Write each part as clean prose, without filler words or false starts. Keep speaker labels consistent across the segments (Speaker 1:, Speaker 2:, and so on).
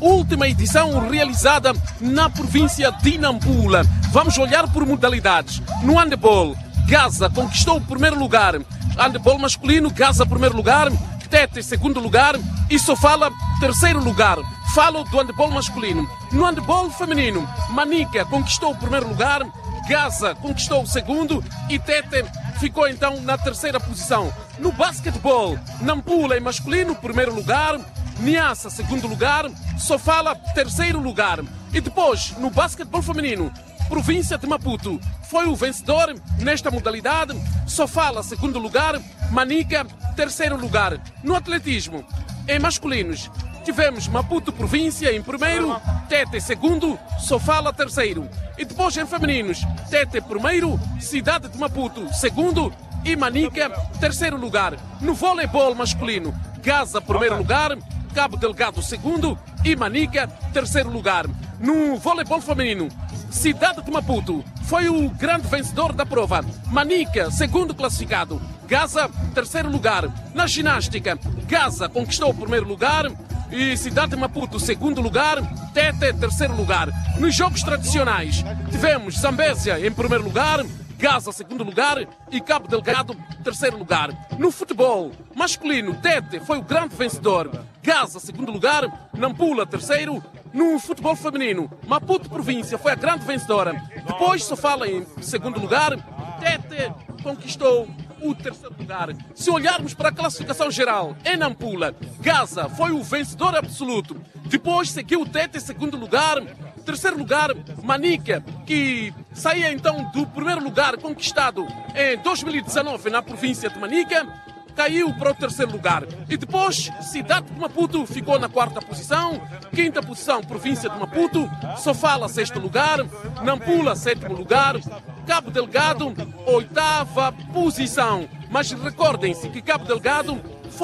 Speaker 1: última edição realizada na província de Nampula. Vamos olhar por modalidades. No handebol, Gaza conquistou o primeiro lugar. Handebol masculino, Gaza primeiro lugar, Tete segundo lugar e Sofala terceiro lugar. Falo do handebol masculino. No handebol feminino, Manica conquistou o primeiro lugar, Gaza conquistou o segundo e Tete ficou então na terceira posição. No basquetebol, Nampula em masculino, primeiro lugar, Niassa, segundo lugar, Sofala, terceiro lugar. E depois, no basquetebol feminino, província de Maputo foi o vencedor nesta modalidade, Sofala, segundo lugar, Manica, terceiro lugar. No atletismo, em masculinos, tivemos Maputo província em primeiro, Tete segundo, Sofala terceiro. E depois em femininos, Tete primeiro, Cidade de Maputo segundo e Manica terceiro lugar. No voleibol masculino, Gaza primeiro lugar, Cabo Delgado segundo e Manica terceiro lugar. No voleibol feminino, Cidade de Maputo foi o grande vencedor da prova. Manica, segundo classificado. Gaza, terceiro lugar. Na ginástica, Gaza conquistou o primeiro lugar e Cidade de Maputo, segundo lugar. Tete, terceiro lugar. Nos jogos tradicionais, tivemos Zambésia em primeiro lugar, Gaza, segundo lugar e Cabo Delgado, terceiro lugar. No futebol masculino, Tete foi o grande vencedor. Gaza, segundo lugar, Nampula, terceiro. No futebol feminino, Maputo província foi a grande vencedora. Depois Sofala em segundo lugar, Tete conquistou o terceiro lugar. Se olharmos para a classificação geral, em Nampula, Gaza foi o vencedor absoluto. Depois seguiu Tete em segundo lugar. Terceiro lugar, Manica, que saía então do primeiro lugar conquistado em 2019 na província de Manica, caiu para o terceiro lugar. E depois, Cidade de Maputo ficou na quarta posição, quinta posição, província de Maputo, Sofala, sexto lugar, Nampula, sétimo lugar, Cabo Delgado, oitava posição. Mas recordem-se que Cabo Delgado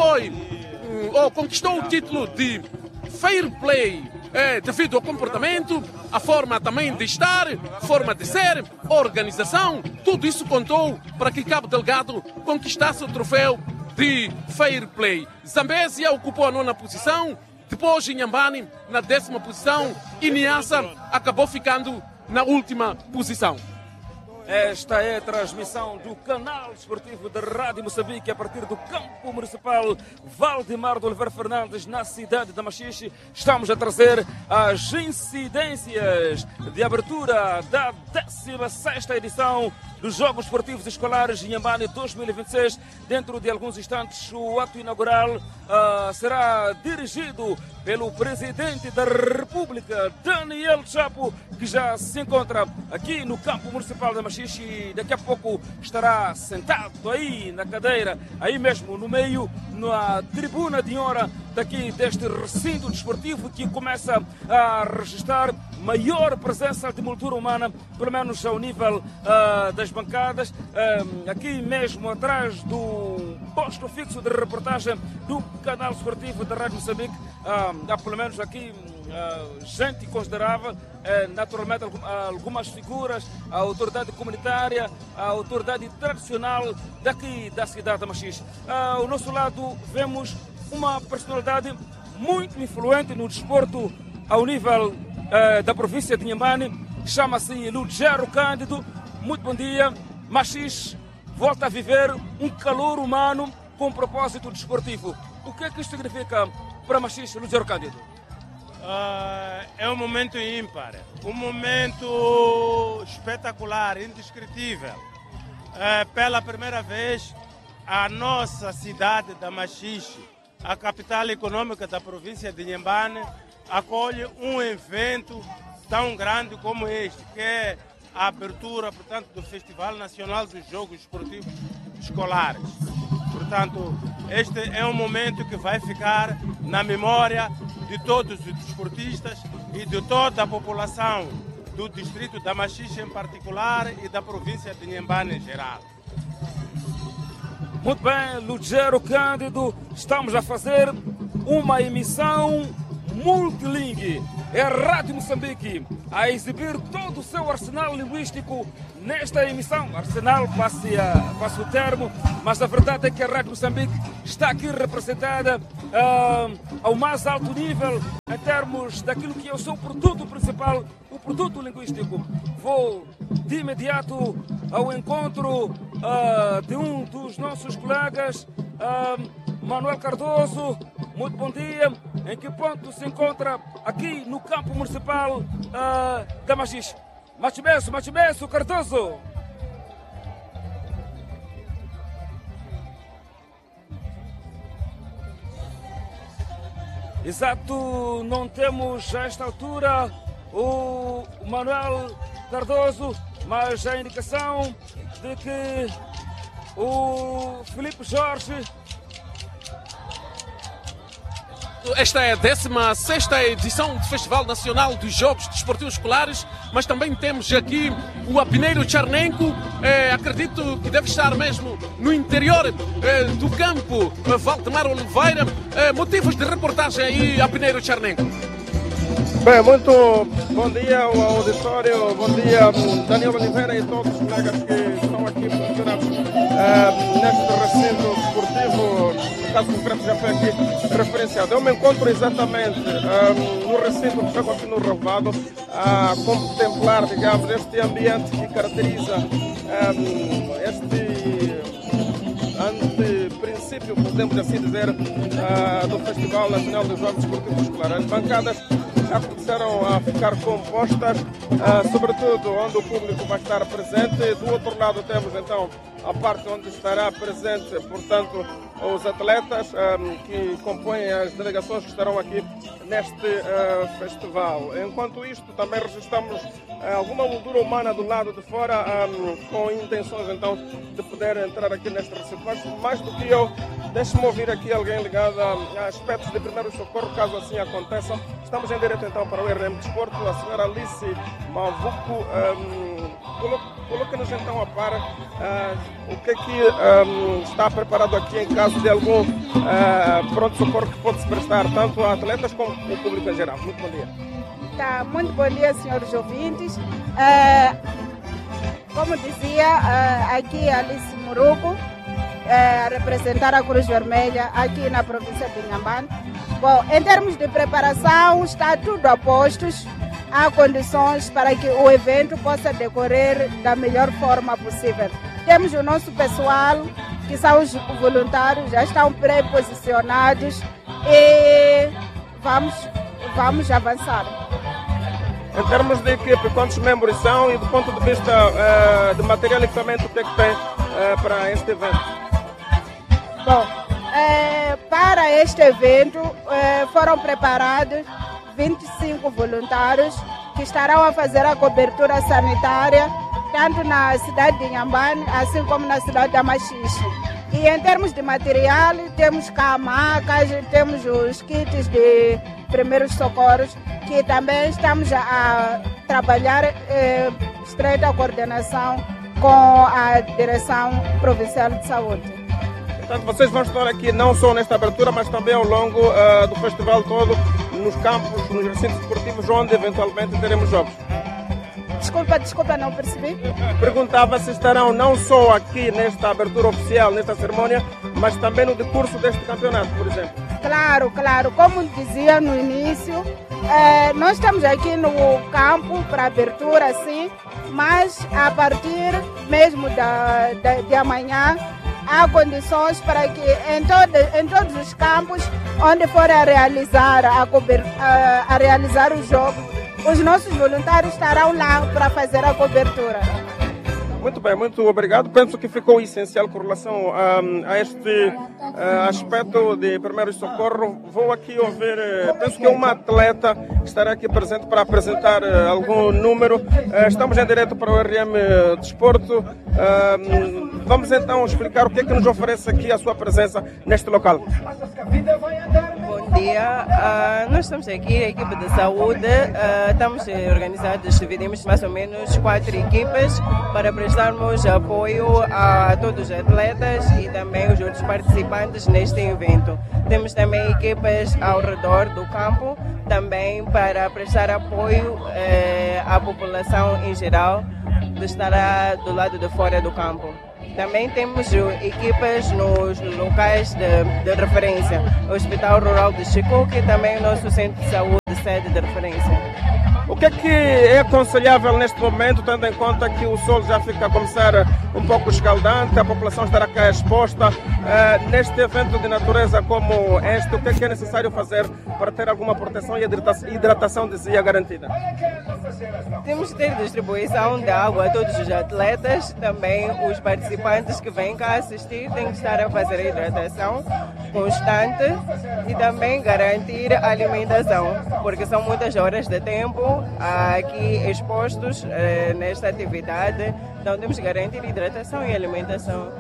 Speaker 1: conquistou o título de Fair Play, devido ao comportamento, a forma também de estar, forma de ser, organização, tudo isso contou para que Cabo Delgado conquistasse o troféu de Fair Play. Zambésia ocupou a nona posição, depois Inhambane na 10ª posição e Niassa acabou ficando na última posição.
Speaker 2: Esta é a transmissão do canal esportivo da Rádio Moçambique a partir do campo municipal Valdemar de Oliveira Fernandes, na cidade de Machixe. Estamos a trazer as incidências de abertura da 16ª edição dos Jogos Esportivos Escolares Inhambane 2026. Dentro de alguns instantes, o ato inaugural será dirigido pelo Presidente da República, Daniel Chapo, que já se encontra aqui no campo municipal de Machixe e daqui a pouco estará sentado aí na cadeira, aí mesmo no meio, na tribuna de honra daqui deste recinto desportivo que começa a registrar maior presença de moldura humana, pelo menos ao nível das bancadas, aqui mesmo atrás do posto fixo de reportagem do canal esportivo da Rádio Moçambique. Há pelo menos aqui gente considerável, naturalmente algumas figuras, a autoridade comunitária, a autoridade tradicional daqui da cidade de Machixe. Ao nosso lado vemos uma personalidade muito influente no desporto ao nível da província de Inhambane, chama-se Lugero Cândido. Muito bom dia. Machixe volta a viver um calor humano com propósito desportivo. O que é que isto significa para Machixe, Lugero Cândido?
Speaker 3: É um momento ímpar, um momento espetacular, indescritível. Pela primeira vez, a nossa cidade da Machixe, a capital econômica da província de Inhambane, acolhe um evento tão grande como este, que é a abertura, portanto, do Festival Nacional dos Jogos Esportivos Escolares. Portanto, este é um momento que vai ficar na memória de todos os desportistas e de toda a população do distrito da Machixe em particular e da província de Inhambane em geral.
Speaker 2: Muito bem, Lugero Cândido, estamos a fazer uma emissão multilingue. É a Rádio Moçambique a exibir todo o seu arsenal linguístico nesta emissão. Arsenal passe o termo, mas a verdade é que a Rádio Moçambique está aqui representada ao mais alto nível em termos daquilo que é o seu produto principal, o produto linguístico. Vou de imediato ao encontro de um dos nossos colegas, Manuel Cardoso. Muito bom dia. Em que ponto se encontra aqui no campo municipal da Machixe? Machimesso, Cardoso. Exato, não temos a esta altura o Manuel Cardoso, mas a indicação de que o Filipe Jorge.
Speaker 1: Esta é a 16ª edição do Festival Nacional dos Jogos Desportivos Escolares, mas também temos aqui o Apneiro Charnenco, acredito que deve estar mesmo no interior do campo Valdemar Oliveira. Motivos de reportagem aí, Apneiro Charnenco.
Speaker 4: Bem, muito bom dia ao auditório, bom dia Daniel Oliveira e todos os colegas que estão aqui funcionando neste recinto desportivo, no caso concreto já foi aqui referenciado. Eu me encontro exatamente no recinto que fica aqui no Relvado, a contemplar, digamos, este ambiente que caracteriza este anteprincípio, podemos assim dizer, do Festival Nacional dos Jogos Desportivos Escolares. As bancadas já começaram a ficar compostas, sobretudo onde o público vai estar presente. Do outro lado temos então a parte onde estará presente, portanto, os atletas que compõem as delegações que estarão aqui neste festival. Enquanto isto, também registramos alguma moldura humana do lado de fora, com intenções então de poder entrar aqui neste recinto. Mas mais do que eu, deixe-me ouvir aqui alguém ligado a aspectos de primeiro socorro, caso assim aconteça. Estamos em direto então para o RM Desporto, a senhora Alice Mavuco. Coloque-nos então a par o que é que está preparado aqui em caso de algum pronto-socorro que pode se prestar tanto a atletas como ao público em geral. Muito bom dia.
Speaker 5: Tá, muito bom dia, senhores ouvintes. Como dizia, aqui Alice Muruco, a representar a Cruz Vermelha aqui na província de Inhambane. Bom, em termos de preparação, está tudo a postos. Há condições para que o evento possa decorrer da melhor forma possível. Temos o nosso pessoal, que são os voluntários, já estão pré-posicionados e vamos avançar.
Speaker 4: Em termos de equipe, quantos membros são e do ponto de vista de material e equipamento, o que é que tem para este evento?
Speaker 5: Bom, para este evento foram preparados 25 voluntários que estarão a fazer a cobertura sanitária tanto na cidade de Inhambane, assim como na cidade da Machixe. E em termos de material, temos cá macas, temos os kits de primeiros socorros, que também estamos a trabalhar estreita coordenação com a Direção Provincial de Saúde.
Speaker 4: Portanto, vocês vão estar aqui não só nesta abertura, mas também ao longo do festival todo, nos campos, nos recintos esportivos, onde eventualmente teremos jogos.
Speaker 5: Desculpa, não percebi.
Speaker 4: Perguntava se estarão não só aqui nesta abertura oficial, nesta cerimônia, mas também no decurso deste campeonato, por exemplo.
Speaker 5: Claro. Como dizia no início, nós estamos aqui no campo para abertura, sim, mas a partir mesmo de amanhã, há condições para que em todos os campos onde forem a realizar o jogo, os nossos voluntários estarão lá para fazer a cobertura.
Speaker 4: Muito bem, muito obrigado. Penso que ficou essencial com relação a este aspecto de primeiro socorro. Vou aqui ouvir, penso que uma atleta estará aqui presente para apresentar algum número. Estamos em direto para o RM Desporto. Vamos então explicar o que é que nos oferece aqui a sua presença neste local.
Speaker 6: Bom dia, nós estamos aqui, a equipe de saúde, estamos organizados, dividimos mais ou menos 4 equipes para prestarmos apoio a todos os atletas e também os outros participantes neste evento. Temos também equipes ao redor do campo, também para prestar apoio à população em geral que estará do lado de fora do campo. Também temos equipas nos locais de referência. O Hospital Rural de Chico, que também é o nosso centro de saúde, sede de referência.
Speaker 4: O que é aconselhável neste momento, tendo em conta que o sol já fica a começar um pouco escaldante, a população estará cá exposta? Neste evento de natureza como este, o que é necessário fazer para ter alguma proteção e hidratação dizia garantida?
Speaker 6: Temos que ter distribuição de água a todos os atletas, também os participantes que vêm cá assistir têm que estar a fazer a hidratação constante e também garantir a alimentação, porque são muitas horas de tempo aqui expostos nesta atividade, então temos que garantir hidratação e alimentação.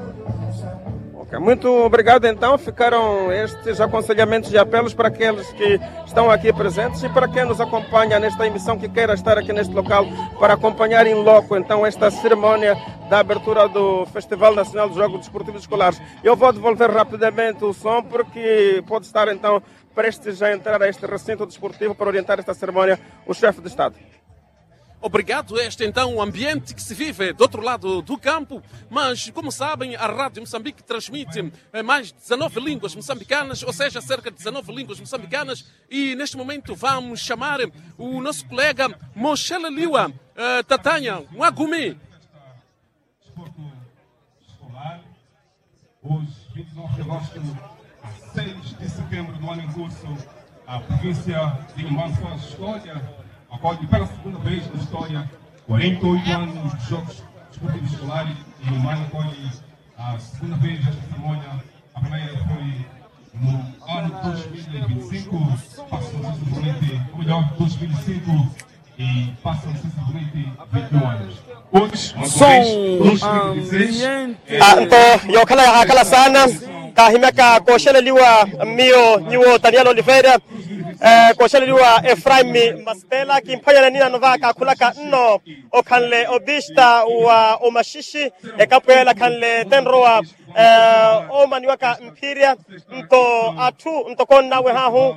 Speaker 4: Muito obrigado, então. Ficaram estes aconselhamentos e apelos para aqueles que estão aqui presentes e para quem nos acompanha nesta emissão que queira estar aqui neste local para acompanhar em loco, então, esta cerimônia da abertura do Festival Nacional dos Jogos Desportivos Escolares. Eu vou devolver rapidamente o som porque pode estar, então, prestes a entrar a este recinto desportivo para orientar esta cerimônia o chefe de Estado.
Speaker 1: Obrigado. Este então o ambiente que se vive do outro lado do campo, mas como sabem a Rádio Moçambique transmite mais de 19 línguas moçambicanas, ou seja, cerca de 19 línguas moçambicanas, e neste momento vamos chamar o nosso colega Moshele Liwa Tatanha Mwagumi.
Speaker 7: Desporto escolar, hoje 29 de agosto a 6 de setembro do ano em curso, a província de Inhambane faz história. Acolhe pela segunda vez na história 48 anos de Jogos Desportivos Escolares e Inhambane acolhe a segunda vez esta cerimônia. A primeira foi no ano 2025, passam sensivelmente, ou melhor, 2005 e passam sensivelmente 21 anos. Hoje,
Speaker 2: Som ambiente.
Speaker 8: Então, eu quero sana, kahimeka koshele liwa mio niwo Daniel Oliveira. Koshele liwa Efraim Mastela kimpanya nina novaka kulaka no okanle obista wa omashishi ekapuela kanle tenroa omaniwaka Imperia nto atu ntokonna we hahu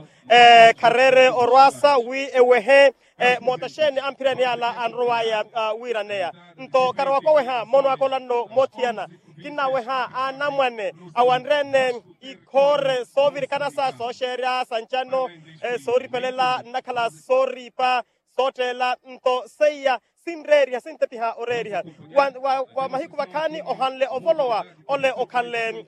Speaker 8: karere orwasa wi ewehe motasheni ampirani ala anroaya wiranea nto karwako we ha mono akolano motiana kina we ha anamwane awanrene ikore sovir kanasa so sheria sanchano sori pelela nakala sori pa sotela nto seya sinreria sintepiha oreria wa mahiku wakani ohanle ovolowa ole okanle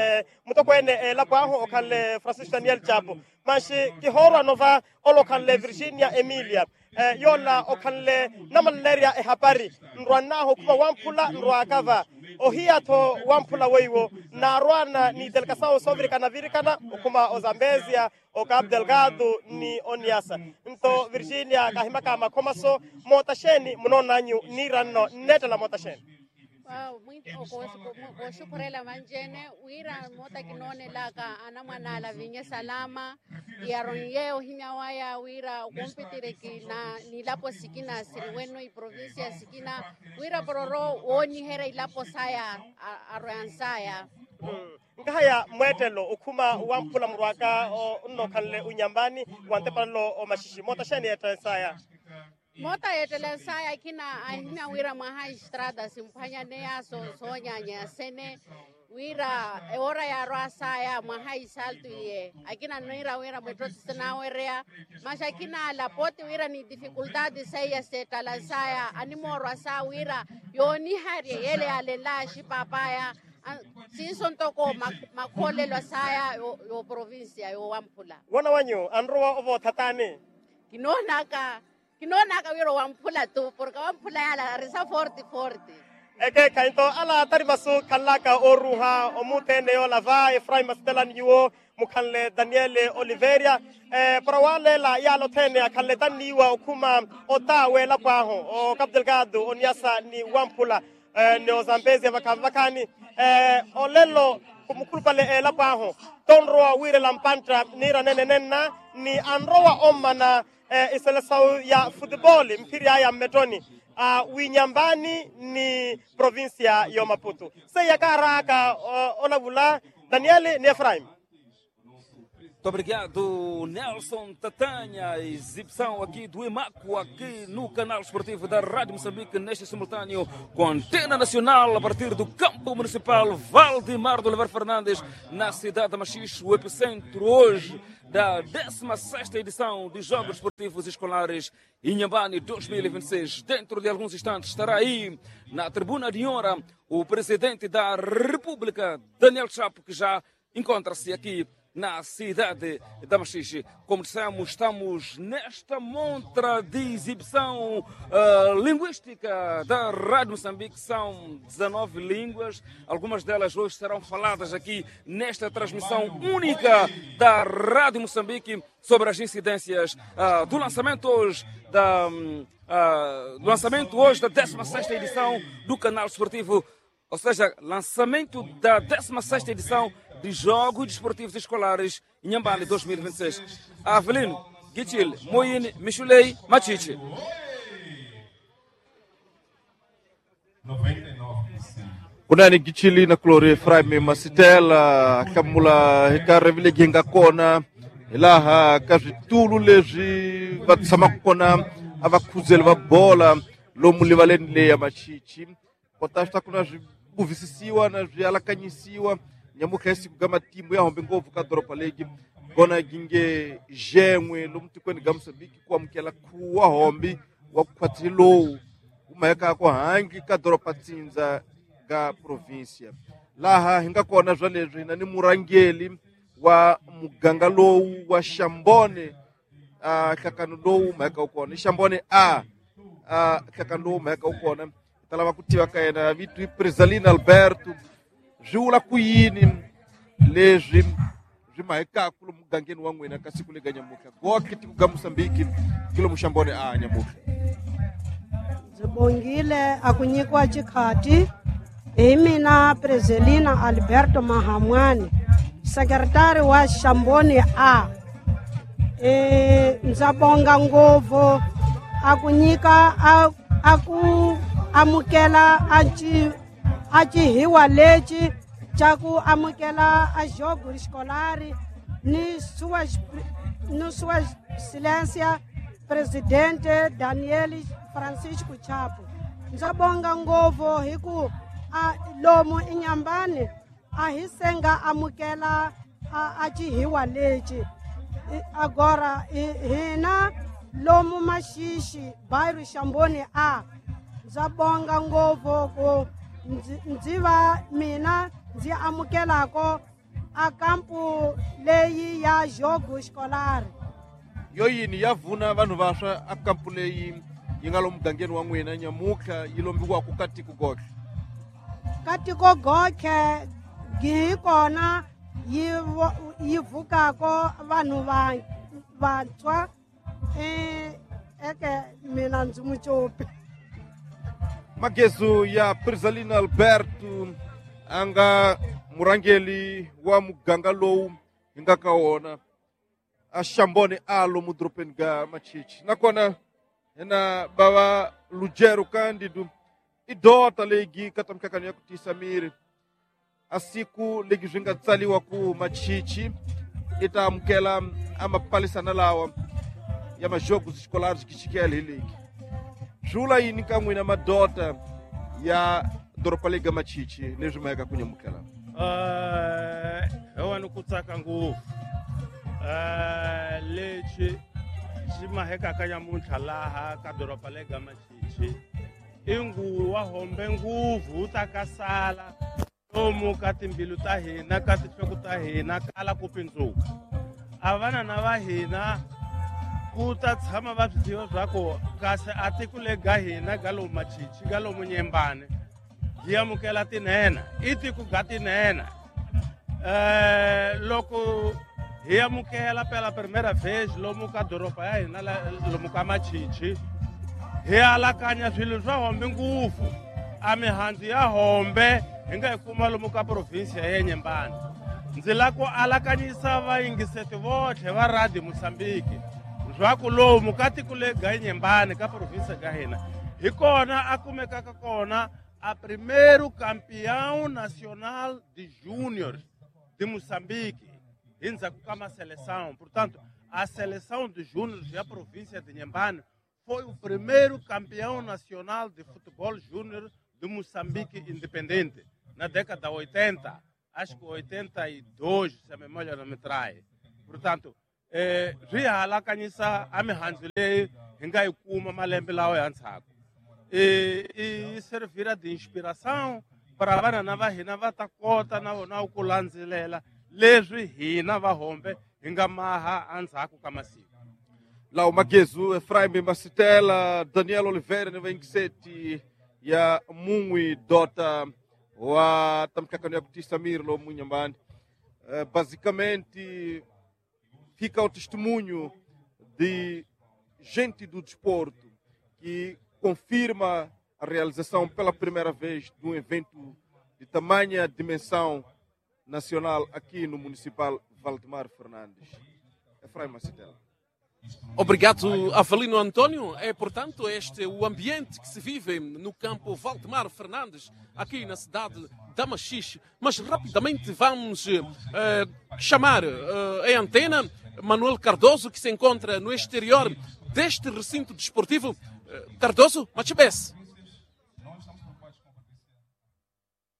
Speaker 8: mutokwene lapaho okanle Francis Daniel Chapo mashi kihora nova olo kanle Virginia Emilia yola okanle namaleria habari nrwanaho kuma wampula nrwakava ohiato wampula weiwo na rwana ni delkasao sovrikana virikana kuma ozambezia o Cabo Delgado ni Oniasa nto Virginia kahimaka makomaso motasheni mnonanyu nirano netela motasheni.
Speaker 9: Muito shukurela manjene wira mota kinone laka anamwana la vinye salama ya ronye ohimawaya wira kompetire kina nilapo sikina sirweno i provincia sikina wira pororo oni hera ilapo saya aroyansaya
Speaker 8: ngaya mwetelo ukuma wampula mrwaka no kanle unyambani wantepalo o mashishi mota sheni etensaya
Speaker 9: mota etensaya kina ahimya wira maha estrada simpanya nea sonya sene wira ora ya roasaya maha isaltu ye akina noira wira metrosina werea mashakina la poti wira ni dificuldade seya setalansaya animoro asa wira yoni harie yele alela shipapaya si son toko makole lo saya yo provincia yo wampula
Speaker 8: wana wanyu anroa ovo tatane
Speaker 9: kinonaka wiro wampula tu porque wampula ya risa forte
Speaker 8: eke kainto ala tarimasu kalaka oruha omutene yo lava Efraim Mastela niwo mukanle Daniel Oliveira prawale la yalo tene akalle taniwa okuma otawe la paho o Cabo Delgado Oniasa ni wampula ne ozambezi vakavakani olelo kumukulpale la paho tonroa wire lampanta nira nenenena ni anroa omana iselesau ya football Imperia ya Metoni Winyambani ni provincia ya Maputo se yakaraka olavula Daniel ni Efraim
Speaker 2: Muito obrigado, Nelson Tatanha. Exibição aqui do Emaco, aqui no canal esportivo da Rádio Moçambique, neste simultâneo com antena nacional, a partir do campo municipal Valdemar do Oliveira Fernandes, na cidade de Machixe, o epicentro hoje da 16ª edição dos Jogos Esportivos Escolares Inhambane 2026. Dentro de alguns instantes estará aí, na tribuna de honra, o presidente da República, Daniel Chapo, que já encontra-se aqui na cidade da Machixe. Como dissemos, estamos nesta montra de exibição linguística da Rádio Moçambique. São 19 línguas, algumas delas hoje serão faladas aqui nesta transmissão única da Rádio Moçambique sobre as incidências do lançamento hoje da 16ª edição do canal esportivo, ou seja, lançamento da 16ª edição de Jogos Desportivos Escolares Inhambane 2026. Avelino, Gichil, Moine, Michulei, Machiche.
Speaker 10: 99%. Kunani Gichili na Clore Fraime Masitela, Kamula Hikarevile Genga Kona, Ilaha Kajitulu Leji, Vatsamakona, Avakuzel Vabola, Lomulivalende ya Machichi, Potasta kuna buvisisiwa na alakanyisiwa nyamukesi kugama timu ya hombe ngovu kadoropa legi gona ginge jemwe lumtikweni gamsabiki kwa mkela kuwa hombi wa kwatilo umayaka ko hangi kadoropa tsinza ga provincia laha hinga kona zvalezwi na ni murangeli wa mugangalo wa Shambone kakano umayaka ukona Shambone kakano umayaka ukona talava kutiwa kaena vitu Presalina Alberto jula kuyini leji jimaeka kulo mugangeni wangu ina kasiku lega nyamuka goki ku Moçambique kilo mushambone nyamuka
Speaker 11: zibongile akunyikwa chikhati mina Presalina Alberto Mahamwani sekretari wa Shambone nzabonga ngovo akunyika amukela hiwa lechi chaku amukela a jogo escolari ni sua excelência presidente Daniel Francisco Chapo. Nzabonga ngovo hiku lomu Inhambane ahisenga amukela hiwa lechi agora hina lomu Machixe bairro Shambone nzabonga ngovo ko ndziva mina ndzi amukelako a kampu leyi ya jogo escolar
Speaker 10: yoyini yavuna vanhu vaswa a kampu leyi yinga lomu mugangeni wa n'wina nyamuka yilombiwa ku katiko goke
Speaker 11: gi kona yi vukako vanhu vantshwa eke mina ndzi mucopi
Speaker 10: magezu ya Presalina Alberto anga murangeli wa muganga lowu hinga kaona a Shambone alo mudropeni ga Machiche nakona ena baba Lugero Cândido idota legi katamkakani ya kutisa miri asiku legi jinga tsaliwa ku Machiche itamkela amapalisana lawa ya majogos escolares kichikela hilegi jula yini kamwe na madota ya doropalega Machiche nejumayaka kunyamukela
Speaker 3: hewani kutsaka nguvu lechi chimaheka kanyamuntlha laha ka doropalega Machiche ingu wa hombe nguvu utakasala lomu ka timbilu ta hina ka tinhloko ta hina kala ku pindzuka avana na va hina ku ta tshama va swi tiva swaku kasi a tiko le ga hina ga lomu Machiche ga lomu Nyembane hi amukela tinhena i tiko ga tinhena loko hi amukela pela primeira vez lomu ka doropa ya hina lomu ka Machiche hi alakanya swilo swa hombe nguvu a mihandzu ya hombe hi nga yi kuma lomu ka provincia ya Nyembane ndzi la ku alakanyisa vayingiseti votlhe va Radio Moçambique swaku lomu ka tiko le ga Nyembane ka provincia ga hina hi kona a kumekaka kona a primeiro campeão nacional de júnior de Moçambique Inza com uma seleção. Portanto, a seleção de júniores da província de Inhambane foi o primeiro campeão nacional de futebol júnior de Moçambique independente, na década de 80, acho que 82, se a memória não me trai. Portanto, ria lá canisa a me handlei, engai kuma malembe lá o ansaco. E servirá de inspiração para a bana nava hinava takota na ukulanzilela leswi hina va hombe engamaha ansaku kamasi.
Speaker 10: Lá o Maguezu, Efraim Masitela, Daniel Oliveira, 27 ya Mungwi Dota, wa Tamkakania Batista Mirlo, Munhambane. Basicamente, fica o testemunho de gente do desporto que confirma a realização pela primeira vez de um evento de tamanha dimensão nacional aqui no Municipal Valdemar Fernandes. Efraim Masitela.
Speaker 1: Obrigado, Avelino António. É, portanto, este o ambiente que se vive no campo Valdemar Fernandes, aqui na cidade da Machixe. Mas rapidamente vamos chamar em antena Manuel Cardoso, que se encontra no exterior deste recinto desportivo. Cardoso, Machibes.